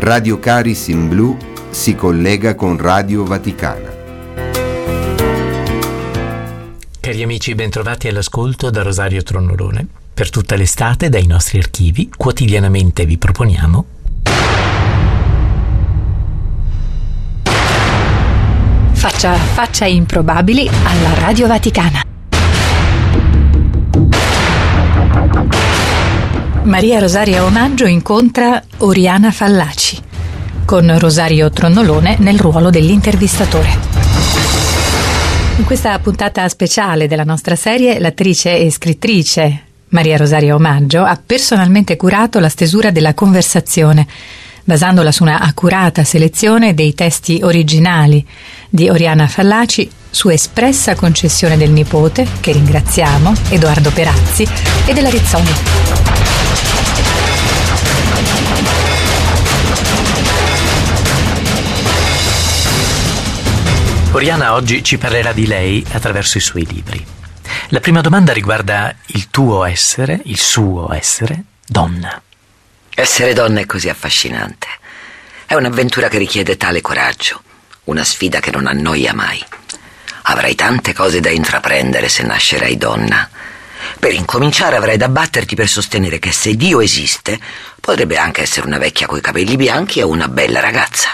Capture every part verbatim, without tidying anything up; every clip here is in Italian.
Radio Caris in Blu si collega con Radio Vaticana. Cari amici, bentrovati all'ascolto da Rosario Tronnolone. Per tutta l'estate, dai nostri archivi, quotidianamente vi proponiamo Faccia a faccia improbabili alla Radio Vaticana. Maria Rosaria Omaggio incontra Oriana Fallaci, con Rosario Tronnolone nel ruolo dell'intervistatore. In questa puntata speciale della nostra serie, l'attrice e scrittrice Maria Rosaria Omaggio ha personalmente curato la stesura della conversazione, basandola su una accurata selezione dei testi originali di Oriana Fallaci, su espressa concessione del nipote, che ringraziamo, Edoardo Perazzi, e della Rizzoli. Oriana oggi ci parlerà di lei attraverso i suoi libri. La prima domanda riguarda il tuo essere, il suo essere, donna. Essere donna è così affascinante. È un'avventura che richiede tale coraggio, una sfida che non annoia mai. Avrai tante cose da intraprendere se nascerai donna. Per incominciare avrai da batterti per sostenere che se Dio esiste, potrebbe anche essere una vecchia coi capelli bianchi o una bella ragazza.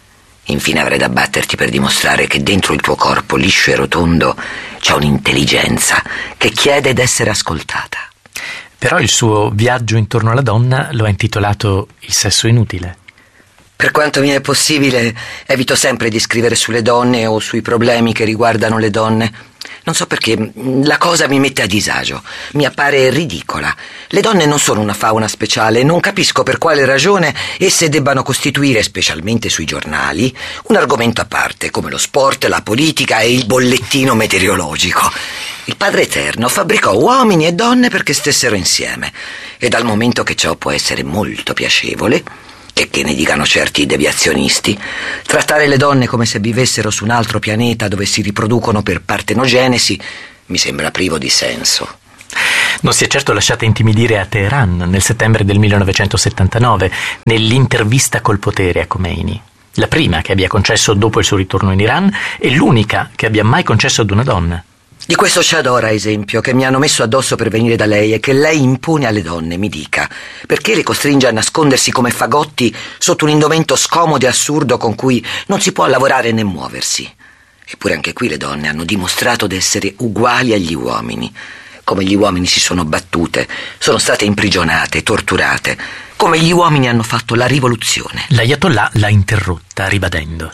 Infine avrai da batterti per dimostrare che dentro il tuo corpo liscio e rotondo c'è un'intelligenza che chiede d'essere ascoltata. Però il suo viaggio intorno alla donna lo ha intitolato Il sesso inutile. Per quanto mi è possibile, evito sempre di scrivere sulle donne o sui problemi che riguardano le donne. Non so perché, la cosa mi mette a disagio, mi appare ridicola. Le donne non sono una fauna speciale, non capisco per quale ragione esse debbano costituire, specialmente sui giornali, un argomento a parte, come lo sport, la politica e il bollettino meteorologico. Il Padre Eterno fabbricò uomini e donne perché stessero insieme, e dal momento che ciò può essere molto piacevole, e che ne dicano certi deviazionisti, trattare le donne come se vivessero su un altro pianeta dove si riproducono per partenogenesi mi sembra privo di senso. Non si è certo lasciata intimidire a Teheran nel settembre del millenovecentosettantanove, nell'intervista col potere a Khomeini. La prima che abbia concesso dopo il suo ritorno in Iran e l'unica che abbia mai concesso ad una donna. Di questo chador, a esempio, che mi hanno messo addosso per venire da lei e che lei impone alle donne, mi dica, perché le costringe a nascondersi come fagotti sotto un indumento scomodo e assurdo con cui non si può lavorare né muoversi. Eppure anche qui le donne hanno dimostrato d'essere uguali agli uomini. Come gli uomini si sono battute, sono state imprigionate, torturate, come gli uomini hanno fatto la rivoluzione. L'Ayatollah l'ha interrotta, ribadendo: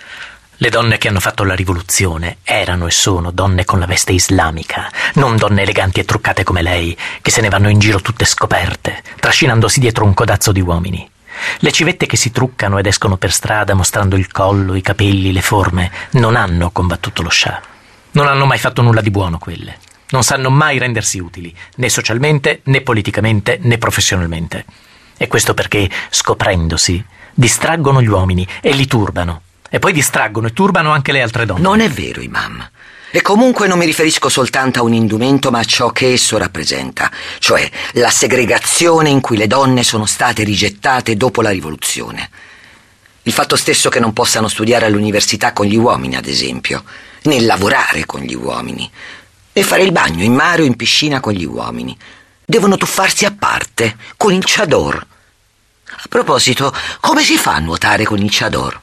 le donne che hanno fatto la rivoluzione erano e sono donne con la veste islamica, non donne eleganti e truccate come lei, che se ne vanno in giro tutte scoperte, trascinandosi dietro un codazzo di uomini. Le civette che si truccano ed escono per strada mostrando il collo, i capelli, le forme, non hanno combattuto lo Shah. Non hanno mai fatto nulla di buono quelle. Non sanno mai rendersi utili, né socialmente, né politicamente, né professionalmente. E questo perché, scoprendosi, distraggono gli uomini e li turbano. E poi distraggono e turbano anche le altre donne. Non è vero, Imam. E comunque non mi riferisco soltanto a un indumento, ma a ciò che esso rappresenta, cioè la segregazione in cui le donne sono state rigettate dopo la rivoluzione. Il fatto stesso che non possano studiare all'università con gli uomini, ad esempio, né lavorare con gli uomini, né fare il bagno in mare o in piscina con gli uomini. Devono tuffarsi a parte, con il chador. A proposito, come si fa a nuotare con il chador?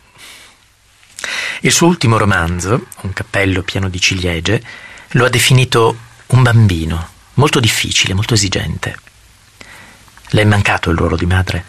Il suo ultimo romanzo, Un cappello pieno di ciliegie, lo ha definito un bambino, molto difficile, molto esigente. Le è mancato il ruolo di madre?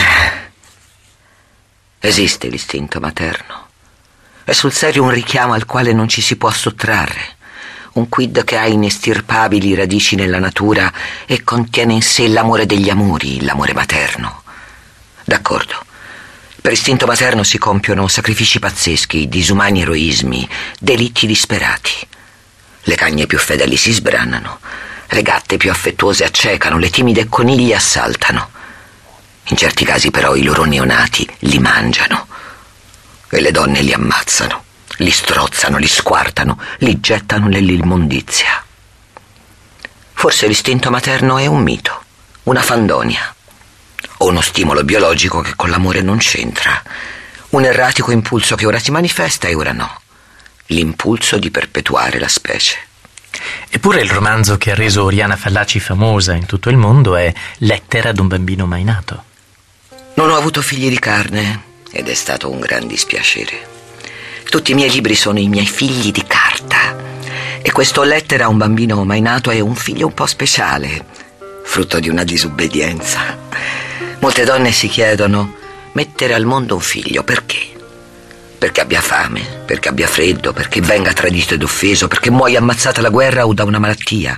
Esiste l'istinto materno. È sul serio un richiamo al quale non ci si può sottrarre. Un quid che ha inestirpabili radici nella natura e contiene in sé l'amore degli amori, l'amore materno. D'accordo. Per istinto materno si compiono sacrifici pazzeschi, disumani eroismi, delitti disperati. Le cagne più fedeli si sbranano, le gatte più affettuose accecano, le timide coniglie assaltano. In certi casi però i loro neonati li mangiano e le donne li ammazzano, li strozzano, li squartano, li gettano nell'immondizia. Forse l'istinto materno è un mito, una fandonia. o uno stimolo biologico che con l'amore non c'entra, un erratico impulso che ora si manifesta e ora no, l'impulso di perpetuare la specie. Eppure il romanzo che ha reso Oriana Fallaci famosa in tutto il mondo è Lettera ad un bambino mai nato. Non ho avuto figli di carne ed è stato un gran dispiacere. Tutti i miei libri sono i miei figli di carta e questo Lettera a un bambino mai nato è un figlio un po' speciale, frutto di una disobbedienza. Molte donne si chiedono: mettere al mondo un figlio, perché? Perché abbia fame, perché abbia freddo, perché venga tradito ed offeso, perché muoia ammazzata alla guerra o da una malattia.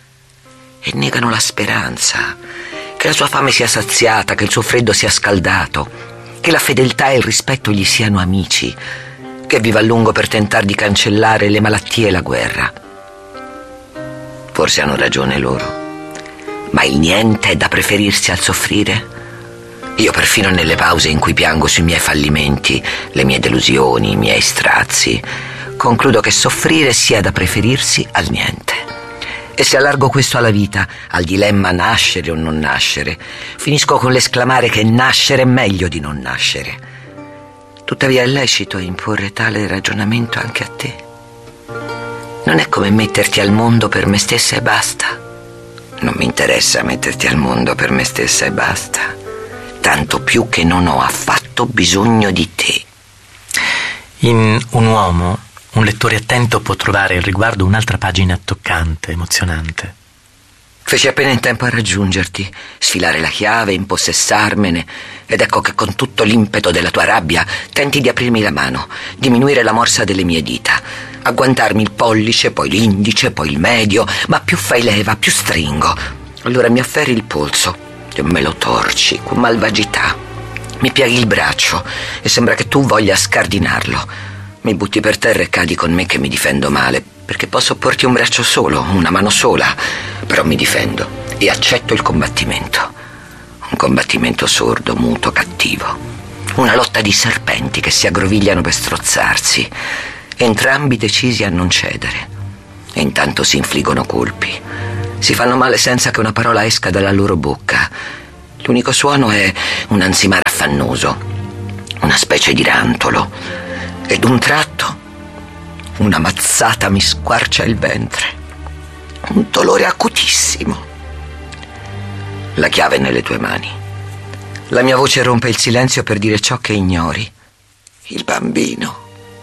E negano la speranza che la sua fame sia saziata, che il suo freddo sia scaldato, che la fedeltà e il rispetto gli siano amici, che viva a lungo per tentare di cancellare le malattie e la guerra. Forse hanno ragione loro, ma il niente è da preferirsi al soffrire. Io perfino nelle pause in cui piango sui miei fallimenti, le mie delusioni, i miei strazi, concludo che soffrire sia da preferirsi al niente. E se allargo questo alla vita, al dilemma nascere o non nascere, finisco con l'esclamare che nascere è meglio di non nascere. Tuttavia è lecito imporre tale ragionamento anche a te. Non è come metterti al mondo per me stessa e basta. Non mi interessa metterti al mondo per me stessa e basta. Tanto più che non ho affatto bisogno di te. In Un uomo, un lettore attento può trovare al riguardo un'altra pagina toccante, emozionante. Feci appena in tempo a raggiungerti, sfilare la chiave, impossessarmene, ed ecco che con tutto l'impeto della tua rabbia tenti di aprirmi la mano, diminuire la morsa delle mie dita, agguantarmi il pollice, poi l'indice, poi il medio, ma più fai leva, più stringo. Allora mi afferri il polso e me lo torci con malvagità. Mi pieghi il braccio e sembra che tu voglia scardinarlo. Mi butti per terra e cadi con me che mi difendo male, perché posso porti un braccio solo, una mano sola, però mi difendo e accetto il combattimento. Un combattimento sordo, muto, cattivo. Una lotta di serpenti che si aggrovigliano per strozzarsi, entrambi decisi a non cedere. E intanto si infliggono colpi. Si fanno male senza che una parola esca dalla loro bocca. L'unico suono è un ansimare affannoso, una specie di rantolo. Ed un tratto, una mazzata mi squarcia il ventre. Un dolore acutissimo. La chiave è nelle tue mani. La mia voce rompe il silenzio per dire ciò che ignori. Il bambino.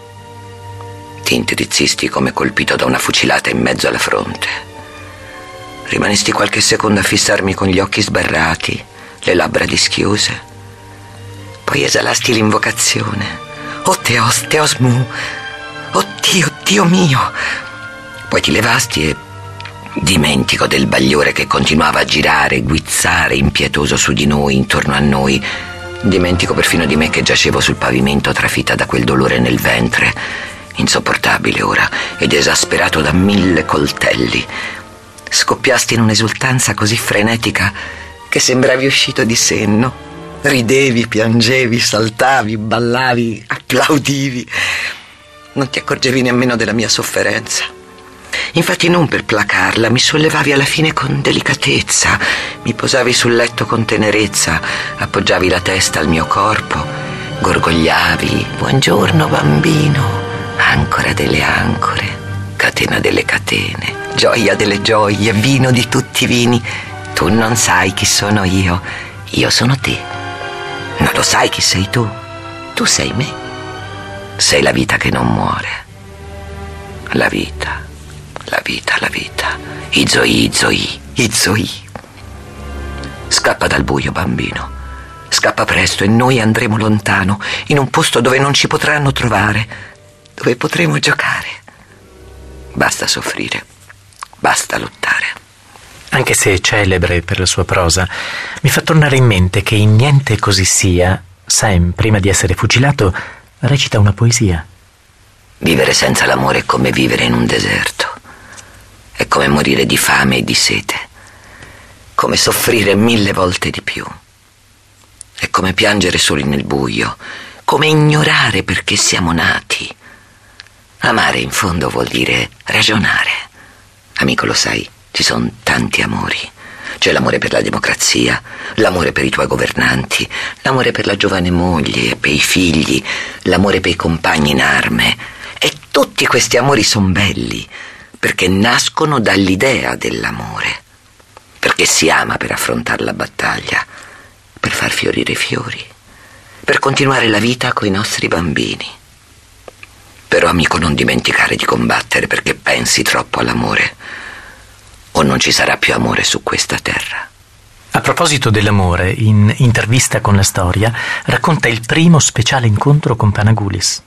Ti intrizzisti come colpito da una fucilata in mezzo alla fronte. Rimanesti qualche secondo a fissarmi con gli occhi sbarrati, le labbra dischiuse. Poi esalasti l'invocazione. O Teos, Teos mu, oh Dio, Dio mio. Poi ti levasti e dimentico del bagliore che continuava a girare, guizzare impietoso su di noi, intorno a noi. Dimentico perfino di me che giacevo sul pavimento trafita da quel dolore nel ventre, insopportabile ora ed esasperato da mille coltelli. Scoppiasti in un'esultanza così frenetica che sembravi uscito di senno. Ridevi, piangevi, saltavi, ballavi, applaudivi. Non ti accorgevi nemmeno della mia sofferenza. Infatti non per placarla, mi sollevavi alla fine con delicatezza, mi posavi sul letto con tenerezza, appoggiavi la testa al mio corpo, gorgogliavi: buongiorno bambino, ancora delle ancore, catena delle catene, gioia delle gioie, vino di tutti i vini. Tu non sai chi sono io, io sono te. Non lo sai chi sei tu? Tu sei me. Sei la vita che non muore. La vita, la vita, la vita. Izoi, Izoi, Izoi. Scappa dal buio, bambino. Scappa presto e noi andremo lontano, in un posto dove non ci potranno trovare, dove potremo giocare. Basta soffrire, basta lottare. Anche se celebre per la sua prosa, mi fa tornare in mente che in Niente così sia, Sam, prima di essere fucilato, recita una poesia. Vivere senza l'amore è come vivere in un deserto. È come morire di fame e di sete. Come soffrire mille volte di più. È come piangere soli nel buio. Come ignorare perché siamo nati. Amare in fondo vuol dire ragionare. Amico, lo sai, ci sono tanti amori. C'è l'amore per la democrazia, l'amore per i tuoi governanti, l'amore per la giovane moglie, per i figli, l'amore per i compagni in arme. E tutti questi amori sono belli, perché nascono dall'idea dell'amore, perché si ama per affrontare la battaglia, per far fiorire i fiori, per continuare la vita coi nostri bambini. Però, amico, non dimenticare di combattere perché pensi troppo all'amore, o non ci sarà più amore su questa terra. A proposito dell'amore, in Intervista con la storia, racconta il primo speciale incontro con Panagoulis.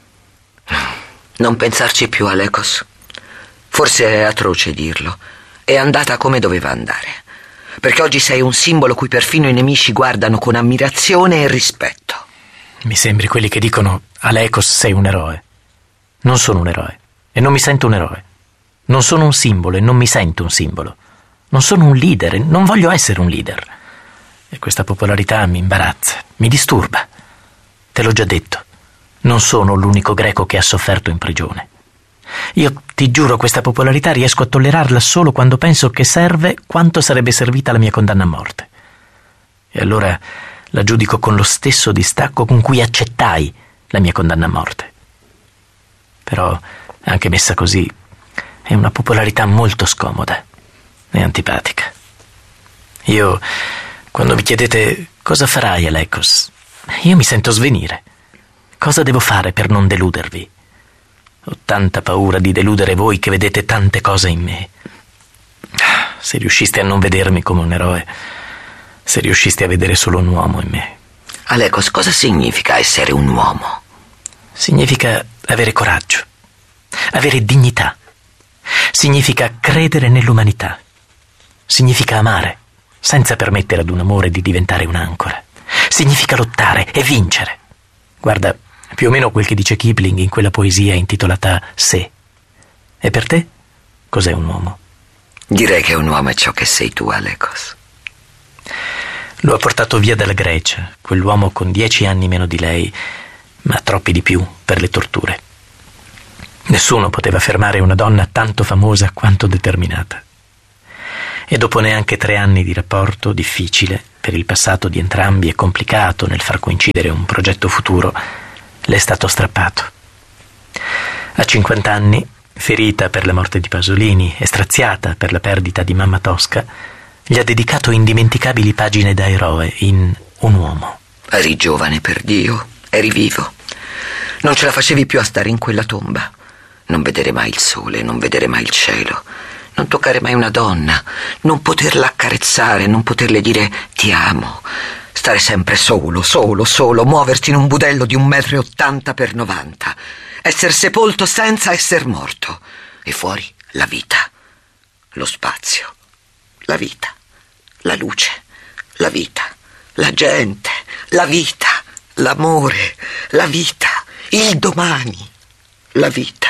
Non pensarci più, Alekos. Forse è atroce dirlo. È andata come doveva andare. Perché oggi sei un simbolo cui perfino i nemici guardano con ammirazione e rispetto. Mi sembri quelli che dicono: Alekos, sei un eroe. Non sono un eroe e non mi sento un eroe. Non sono un simbolo e non mi sento un simbolo. Non sono un leader e non voglio essere un leader. E questa popolarità mi imbarazza, mi disturba. Te l'ho già detto. Non sono l'unico greco che ha sofferto in prigione. Io ti giuro, questa popolarità riesco a tollerarla solo quando penso che serve quanto sarebbe servita la mia condanna a morte. E allora la giudico con lo stesso distacco con cui accettai la mia condanna a morte. Però, anche messa così, è una popolarità molto scomoda e antipatica. Io, quando mi chiedete cosa farai, Alekos, io mi sento svenire. Cosa devo fare per non deludervi? Ho tanta paura di deludere voi che vedete tante cose in me. Se riusciste a non vedermi come un eroe, se riusciste a vedere solo un uomo in me. Alekos, cosa significa essere un uomo? Significa avere coraggio, avere dignità. Significa credere nell'umanità. Significa amare, senza permettere ad un amore di diventare un'ancora. Significa lottare e vincere. Guarda, più o meno quel che dice Kipling in quella poesia intitolata Se. E per te, cos'è un uomo? Direi che un uomo è ciò che sei tu, Alekos. Lo ha portato via dalla Grecia, quell'uomo con dieci anni meno di lei, ma troppi di più per le torture. Nessuno poteva fermare una donna tanto famosa quanto determinata. E dopo neanche tre anni di rapporto difficile, per il passato di entrambi e complicato nel far coincidere un progetto futuro, le è stato strappato. A cinquanta anni, ferita per la morte di Pasolini e straziata per la perdita di mamma Tosca, gli ha dedicato indimenticabili pagine da eroe in Un uomo. Eri giovane, per Dio, eri vivo. Non ce la facevi più a stare in quella tomba. Non vedere mai il sole, non vedere mai il cielo, non toccare mai una donna, non poterla accarezzare, non poterle dire ti amo, stare sempre solo, solo, solo, muoverti in un budello di un metro e ottanta per novanta, essere sepolto senza essere morto, e fuori la vita, lo spazio, la vita, la luce, la vita, la gente, la vita, l'amore, la vita, il domani, la vita.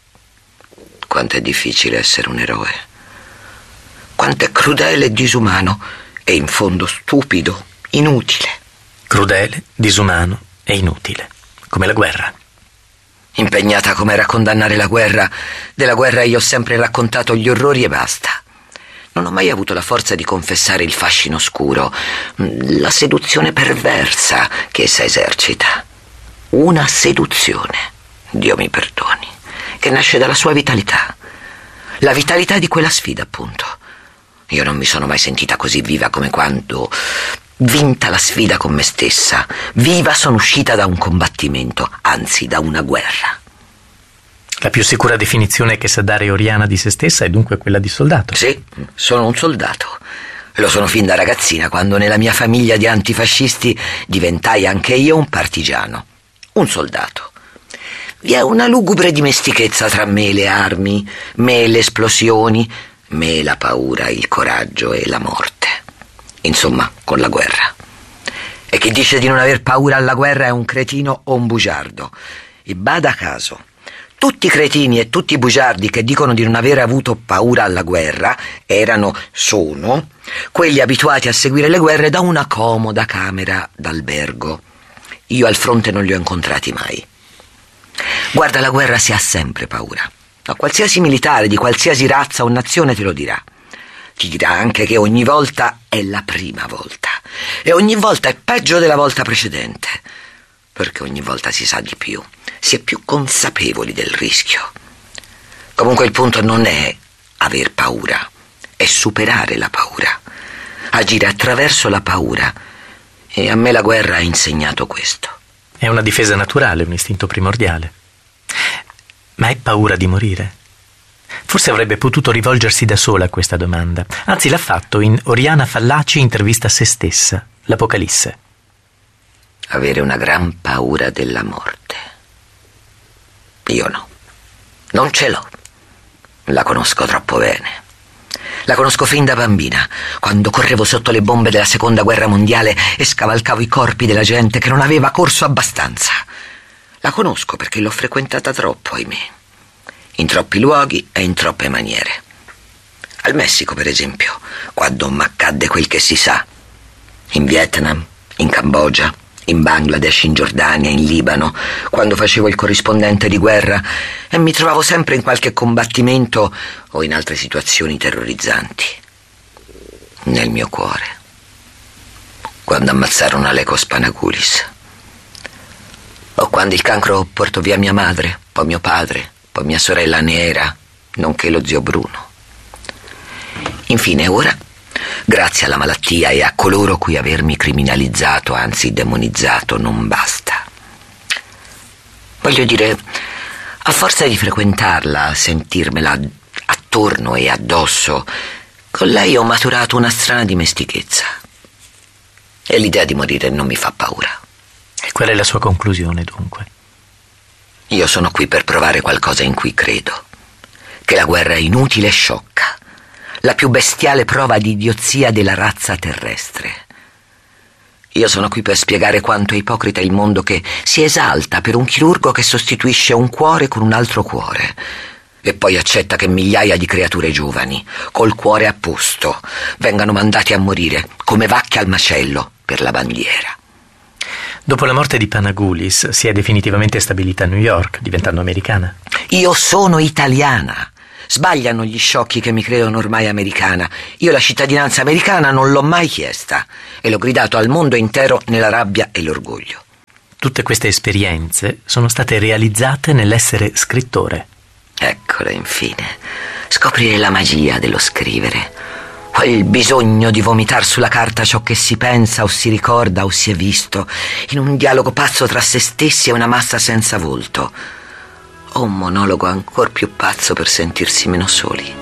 Quanto è difficile essere un eroe. Quanto è crudele e disumano e in fondo stupido, inutile. Crudele, disumano e inutile, come la guerra. Impegnata com'era a condannare la guerra, della guerra io ho sempre raccontato gli orrori e basta. Non ho mai avuto la forza di confessare il fascino oscuro, la seduzione perversa che essa esercita. Una seduzione, Dio mi perdoni, che nasce dalla sua vitalità. La vitalità di quella sfida, appunto. Io non mi sono mai sentita così viva come quando, vinta la sfida con me stessa, viva sono uscita da un combattimento, anzi da una guerra. La più sicura definizione che sa dare Oriana di se stessa è dunque quella di soldato. Sì, sono un soldato. Lo sono fin da ragazzina, quando nella mia famiglia di antifascisti diventai anche io un partigiano, un soldato. Vi è una lugubre dimestichezza tra me e le armi, me e le esplosioni, me e la paura, il coraggio e la morte. Insomma, con la guerra. E chi dice di non aver paura alla guerra è un cretino o un bugiardo. E bada caso, tutti i cretini e tutti i bugiardi che dicono di non aver avuto paura alla guerra erano, sono, quelli abituati a seguire le guerre da una comoda camera d'albergo. Io al fronte non li ho incontrati mai. Guarda, la guerra si ha sempre paura. A qualsiasi militare di qualsiasi razza o nazione te lo dirà. Ti dirà anche che ogni volta è la prima volta e ogni volta è peggio della volta precedente, perché ogni volta si sa di più, si è più consapevoli del rischio. Comunque il punto non è aver paura, è superare la paura, agire attraverso la paura, e a me la guerra ha insegnato questo. È una difesa naturale, un istinto primordiale. Ma hai paura di morire? Forse avrebbe potuto rivolgersi da sola a questa domanda. Anzi, l'ha fatto in Oriana Fallaci intervista a se stessa, l'Apocalisse. Avere una gran paura della morte. Io no. Non ce l'ho. La conosco troppo bene. La conosco fin da bambina, quando correvo sotto le bombe della seconda guerra mondiale e scavalcavo i corpi della gente che non aveva corso abbastanza. La conosco perché l'ho frequentata troppo, ahimè. In troppi luoghi e in troppe maniere. Al Messico, per esempio, quando m'accadde quel che si sa. In Vietnam, in Cambogia, in Bangladesh, in Giordania, in Libano, quando facevo il corrispondente di guerra e mi trovavo sempre in qualche combattimento o in altre situazioni terrorizzanti. Nel mio cuore. Quando ammazzarono Alekos Panagoulis. O quando il cancro portò via mia madre, poi mio padre, poi mia sorella Nera, nonché lo zio Bruno. Infine ora, grazie alla malattia e a coloro cui avermi criminalizzato, anzi demonizzato, non basta. Voglio dire, a forza di frequentarla, sentirmela attorno e addosso, con lei ho maturato una strana dimestichezza. E l'idea di morire non mi fa paura. E qual è la sua conclusione, dunque? Io sono qui per provare qualcosa in cui credo. Che la guerra è inutile e sciocca. La più bestiale prova di idiozia della razza terrestre. Io sono qui per spiegare quanto è ipocrita il mondo che si esalta per un chirurgo che sostituisce un cuore con un altro cuore e poi accetta che migliaia di creature giovani, col cuore a posto, vengano mandati a morire come vacche al macello per la bandiera. Dopo la morte di Panagoulis si è definitivamente stabilita a New York, diventando americana. Io sono italiana. Sbagliano gli sciocchi che mi credono ormai americana. Io la cittadinanza americana non l'ho mai chiesta e l'ho gridato al mondo intero nella rabbia e l'orgoglio. Tutte queste esperienze sono state realizzate nell'essere scrittore. Eccole, infine. Scoprire la magia dello scrivere. Quel bisogno di vomitar sulla carta ciò che si pensa o si ricorda o si è visto, in un dialogo pazzo tra se stessi e una massa senza volto. O un monologo ancor più pazzo per sentirsi meno soli.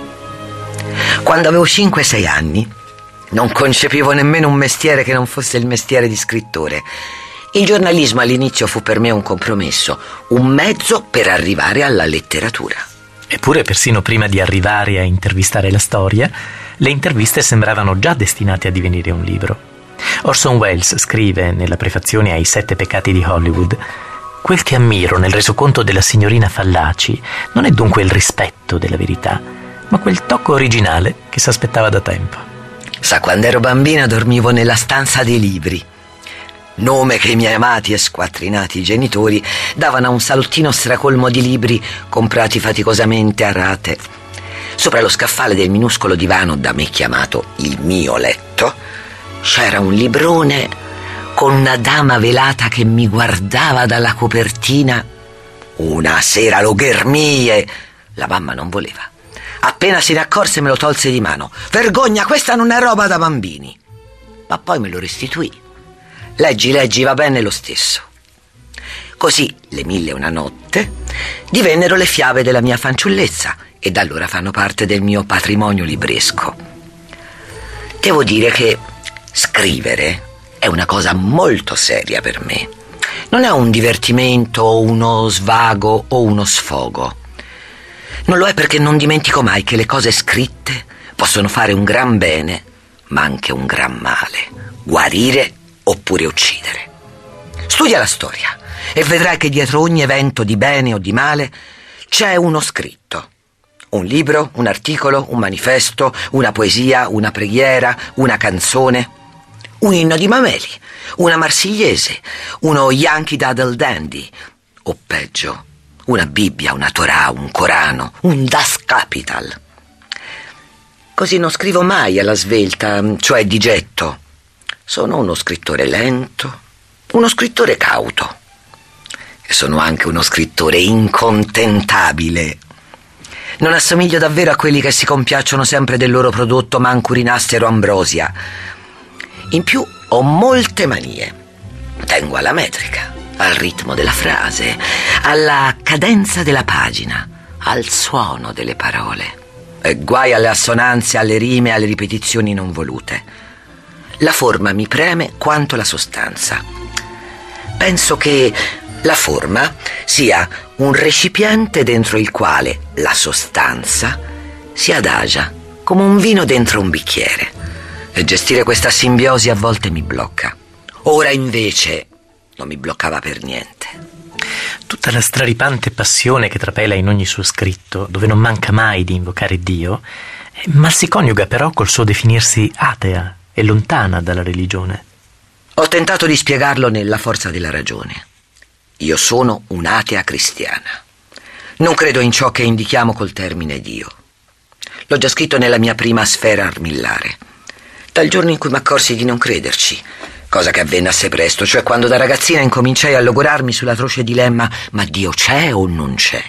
Quando avevo cinque sei anni, non concepivo nemmeno un mestiere che non fosse il mestiere di scrittore. Il giornalismo all'inizio fu per me un compromesso, un mezzo per arrivare alla letteratura. Eppure, persino prima di arrivare a intervistare la storia, le interviste sembravano già destinate a divenire un libro. Orson Welles scrive nella prefazione ai Sette peccati di Hollywood: quel che ammiro nel resoconto della signorina Fallaci non è dunque il rispetto della verità, ma quel tocco originale che si aspettava da tempo. Sa, quando ero bambina dormivo nella stanza dei libri, nome che i miei amati e squattrinati genitori davano a un salottino stracolmo di libri comprati faticosamente a rate. Sopra lo scaffale del minuscolo divano da me chiamato il mio letto c'era un librone con una dama velata che mi guardava dalla copertina. Una sera lo ghermie. La mamma non voleva. Appena se ne accorse me lo tolse di mano. Vergogna, questa non è roba da bambini. Ma poi me lo restituì. Leggi, leggi, va bene lo stesso. Così le mille e una notte divennero le fiabe della mia fanciullezza e da allora fanno parte del mio patrimonio libresco. Devo dire che scrivere è una cosa molto seria per me. Non è un divertimento o uno svago o uno sfogo. Non lo è perché non dimentico mai che le cose scritte possono fare un gran bene, ma anche un gran male, guarire oppure uccidere. Studia la storia e vedrai che dietro ogni evento di bene o di male c'è uno scritto. Un libro, un articolo, un manifesto, una poesia, una preghiera, una canzone, un inno di Mameli, una marsigliese, uno Yankee Doodle Dandy, o peggio, una Bibbia, una Torah, un Corano, un Das Kapital. Così non scrivo mai alla svelta, cioè di getto. Sono uno scrittore lento, uno scrittore cauto. E sono anche uno scrittore incontentabile. Non assomiglio davvero a quelli che si compiacciono sempre del loro prodotto manco urinassero ambrosia. In più ho molte manie. Tengo alla metrica, al ritmo della frase, alla cadenza della pagina, al suono delle parole. E guai alle assonanze, alle rime, alle ripetizioni non volute. La forma mi preme quanto la sostanza. Penso che la forma sia un recipiente dentro il quale la sostanza si adagia come un vino dentro un bicchiere. E gestire questa simbiosi a volte mi blocca. Ora invece non mi bloccava per niente. Tutta la straripante passione che trapela in ogni suo scritto, dove non manca mai di invocare Dio, mal si coniuga però col suo definirsi atea e lontana dalla religione. Ho tentato di spiegarlo nella forza della ragione. Io sono un'atea cristiana. Non credo in ciò che indichiamo col termine Dio. L'ho già scritto nella mia prima sfera armillare. Dal giorno in cui mi accorsi di non crederci, cosa che avvenne assai presto, cioè quando da ragazzina incominciai a logorarmi sull'atroce dilemma: ma Dio c'è o non c'è?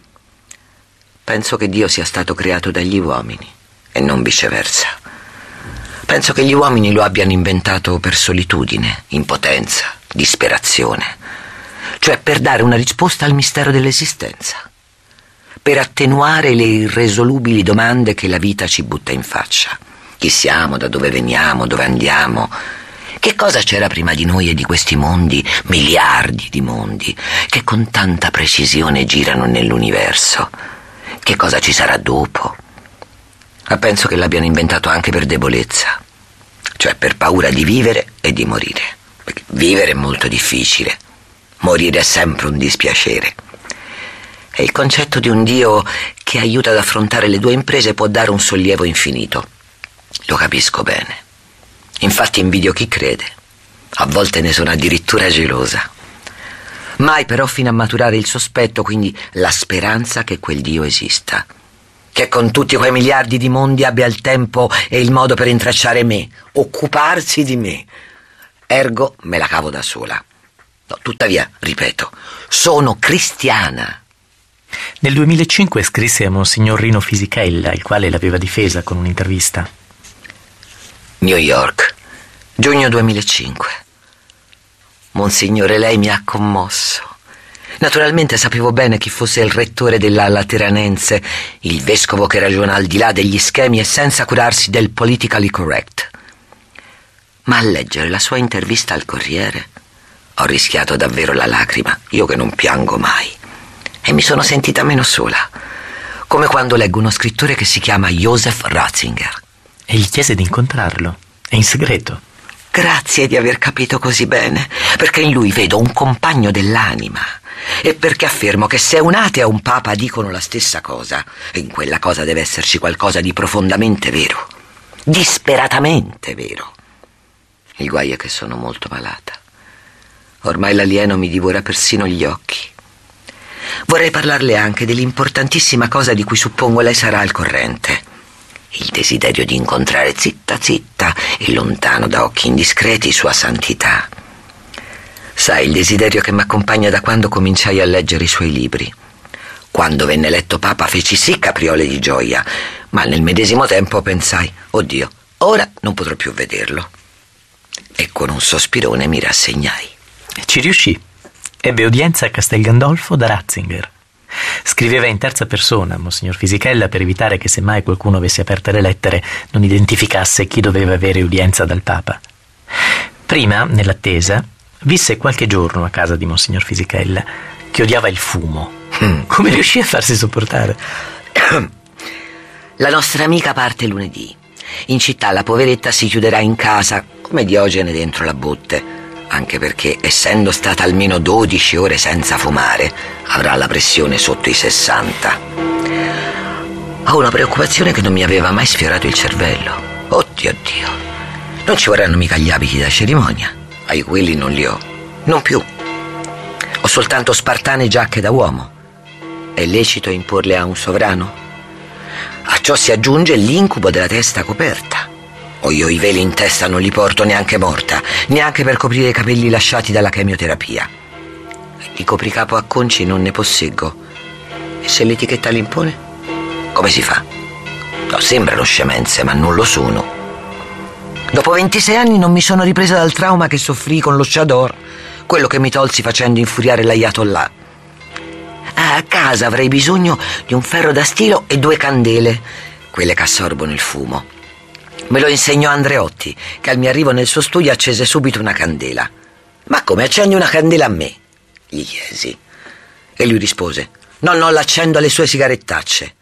Penso che Dio sia stato creato dagli uomini e non viceversa. Penso che gli uomini lo abbiano inventato per solitudine, impotenza, disperazione, cioè per dare una risposta al mistero dell'esistenza, per attenuare le irresolubili domande che la vita ci butta in faccia. Chi siamo, da dove veniamo, dove andiamo? Che cosa c'era prima di noi e di questi mondi, miliardi di mondi, che con tanta precisione girano nell'universo? Che cosa ci sarà dopo? Ma penso che l'abbiano inventato anche per debolezza, cioè per paura di vivere e di morire. Perché vivere è molto difficile, morire è sempre un dispiacere. E il concetto di un Dio che aiuta ad affrontare le due imprese può dare un sollievo infinito. Lo capisco bene. Infatti invidio chi crede. A volte ne sono addirittura gelosa. Mai però fino a maturare il sospetto, quindi la speranza che quel Dio esista, che con tutti quei miliardi di mondi abbia il tempo e il modo per intracciare me, occuparsi di me. Ergo me la cavo da sola. No, tuttavia, ripeto, sono cristiana. Nel duemilacinque scrisse a Monsignor Rino Fisichella, il quale l'aveva difesa con un'intervista. New York, giugno duemilacinque. Monsignore, lei mi ha commosso. Naturalmente sapevo bene chi fosse il rettore della Lateranense, il vescovo che ragiona al di là degli schemi e senza curarsi del politically correct. Ma a leggere la sua intervista al Corriere ho rischiato davvero la lacrima, io che non piango mai, e mi sono sentita meno sola, come quando leggo uno scrittore che si chiama Joseph Ratzinger. E gli chiese di incontrarlo, e in segreto. Grazie di aver capito così bene, perché in lui vedo un compagno dell'anima, e perché affermo che se un ateo e un papa dicono la stessa cosa, in quella cosa deve esserci qualcosa di profondamente vero, disperatamente vero. Il guaio è che sono molto malata. Ormai l'alieno mi divora persino gli occhi. Vorrei parlarle anche dell'importantissima cosa di cui suppongo lei sarà al corrente. Il desiderio di incontrare zitta zitta e lontano da occhi indiscreti sua santità. Sai, il desiderio che mi accompagna da quando cominciai a leggere i suoi libri. Quando venne eletto papa feci sì capriole di gioia, ma nel medesimo tempo pensai: oddio, ora non potrò più vederlo. E con un sospirone mi rassegnai. E ci riuscì. Ebbe udienza a Castel Gandolfo da Ratzinger. Scriveva in terza persona, Monsignor Fisichella, per evitare che semmai qualcuno avesse aperte le lettere non identificasse chi doveva avere udienza dal Papa. Prima, nell'attesa, visse qualche giorno a casa di Monsignor Fisichella, che odiava il fumo. Come riuscì a farsi sopportare? La nostra amica parte lunedì. In città la poveretta si chiuderà in casa come Diogene dentro la botte, anche perché, essendo stata almeno dodici ore senza fumare, avrà la pressione sotto i sessanta. Ho una preoccupazione che non mi aveva mai sfiorato il cervello. Oddio Dio, non ci vorranno mica gli abiti da cerimonia. Ma io quelli non li ho, non più. Ho soltanto spartane giacche da uomo. È lecito imporle a un sovrano? A ciò si aggiunge l'incubo della testa coperta. O io i veli in testa non li porto neanche morta, neanche per coprire i capelli lasciati dalla chemioterapia. Di copricapo a conci non ne posseggo. E se l'etichetta l'impone? Come si fa? No, sembrano scemenze, ma non lo sono. Dopo ventisei anni non mi sono ripresa dal trauma che soffrii con lo Chador, quello che mi tolsi facendo infuriare l'Ayatollah. A casa avrei bisogno di un ferro da stilo e due candele, quelle che assorbono il fumo. Me lo insegnò Andreotti, che al mio arrivo nel suo studio accese subito una candela. Ma come, accendi una candela a me? Gli chiesi. E lui rispose: no, no, l'accendo alle sue sigarettacce.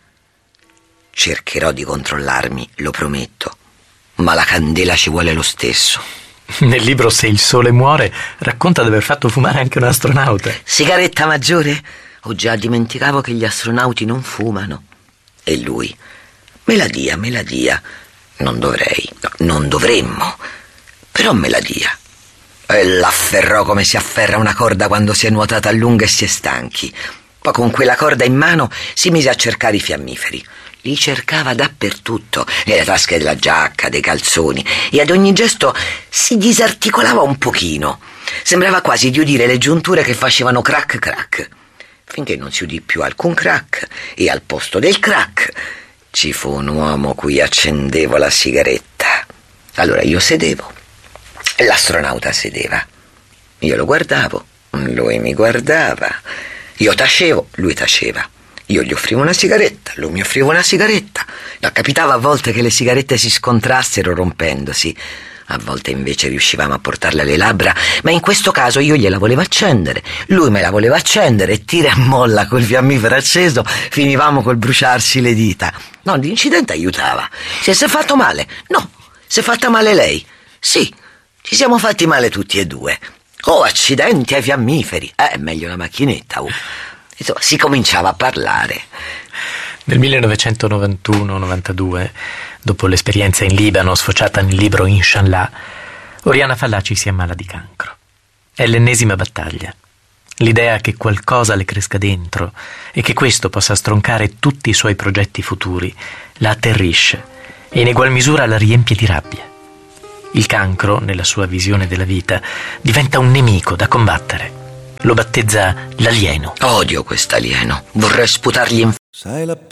Cercherò di controllarmi, lo prometto, ma la candela ci vuole lo stesso. Nel libro Se il sole muore racconta di aver fatto fumare anche un astronauta. Sigaretta maggiore? Oh già, dimenticavo che gli astronauti non fumano. E lui: me la dia, me la dia. Non dovrei, no, non dovremmo, però me la dia. E l'afferrò come si afferra una corda quando si è nuotata a lungo e si è stanchi. Poi con quella corda in mano si mise a cercare i fiammiferi. Li cercava dappertutto, nelle tasche della giacca, dei calzoni, e ad ogni gesto si disarticolava un pochino. Sembrava quasi di udire le giunture che facevano crack crack, finché non si udì più alcun crack, e al posto del crack ci fu un uomo cui accendevo la sigaretta. Allora io sedevo, e l'astronauta sedeva. Io lo guardavo, lui mi guardava. Io tacevo, lui taceva. Io gli offrivo una sigaretta, lui mi offriva una sigaretta. No, capitava a volte che le sigarette si scontrassero rompendosi. A volte invece riuscivamo a portarle alle labbra, ma in questo caso io gliela volevo accendere, lui me la voleva accendere, e tira e molla col fiammifero acceso finivamo col bruciarsi le dita. No, l'incidente aiutava. Si è fatto male? No. Si è fatta male lei? Sì. Ci siamo fatti male tutti e due. Oh, accidenti ai fiammiferi. Eh, meglio la macchinetta. Oh. Insomma, si cominciava a parlare. Nel millenovecentonovantuno novantadue, dopo l'esperienza in Libano sfociata nel libro Inshallah, Oriana Fallaci si ammala di cancro. È l'ennesima battaglia. L'idea che qualcosa le cresca dentro e che questo possa stroncare tutti i suoi progetti futuri la atterrisce e in egual misura la riempie di rabbia. Il cancro, nella sua visione della vita, diventa un nemico da combattere. Lo battezza l'alieno. Odio quest'alieno. Vorrei sputargli in Sai la